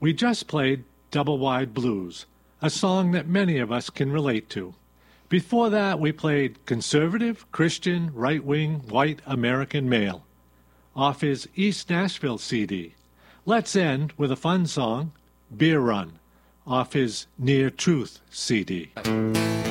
We just played Double Wide Blues, a song that many of us can relate to. Before that, we played Conservative, Christian, Right-Wing, White American Male off his East Nashville CD. Let's end with a fun song, Beer Run, off his Near Truth CD.